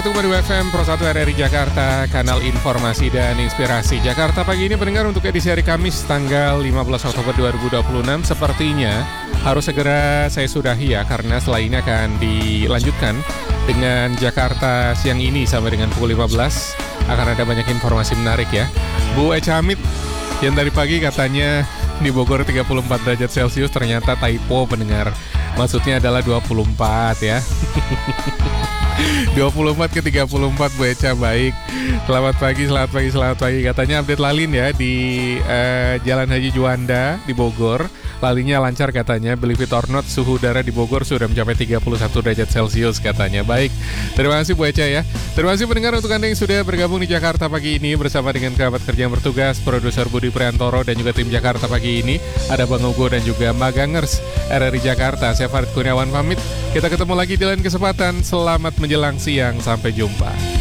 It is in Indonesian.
Untuk Madu FM Pro 1 RRI Jakarta, kanal informasi dan inspirasi Jakarta pagi ini pendengar untuk edisi hari Kamis tanggal 15 Oktober 2026 sepertinya harus segera saya sudahi ya karena setelah ini akan dilanjutkan dengan Jakarta siang ini sampai dengan pukul 15 akan ada banyak informasi menarik ya. Bu Echa Hamid yang dari pagi katanya di Bogor 34 derajat Celcius ternyata typo pendengar. Maksudnya adalah 24 ya. 24 ke 34 Bu Echa, baik. Selamat pagi. Katanya update lalin ya di Jalan Haji Juanda di Bogor. Lalinya lancar katanya, believe it or not, suhu udara di Bogor sudah mencapai 31 derajat Celcius katanya. Baik, terima kasih Bu Echa ya. Terima kasih pendengar untuk Anda yang sudah bergabung di Jakarta pagi ini bersama dengan kerabat kerja yang bertugas, produser Budi Priantoro dan juga tim Jakarta pagi ini. Ada Bang Ugo dan juga Magangers RRI Jakarta. Saya Farid Kurniawan pamit. Kita ketemu lagi di lain kesempatan. Selamat menjelang siang, sampai jumpa.